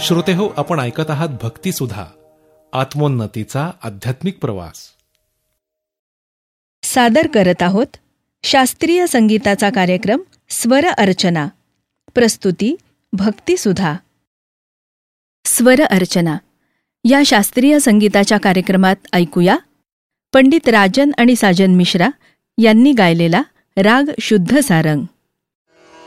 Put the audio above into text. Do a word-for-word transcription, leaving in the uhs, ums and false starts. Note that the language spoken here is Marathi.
श्रोते हो, आपण ऐकत आहात भक्ती सुधा, आत्मोन्नतीचा आध्यात्मिक प्रवास. सादर करत आहोत शास्त्रीय संगीताचा कार्यक्रम स्वर अर्चना. प्रस्तुती भक्ती सुधा. स्वर अर्चना या शास्त्रीय संगीताच्या कार्यक्रमात ऐकूया पंडित राजन आणि साजन मिश्रा यांनी गायलेला राग शुद्ध सारंग.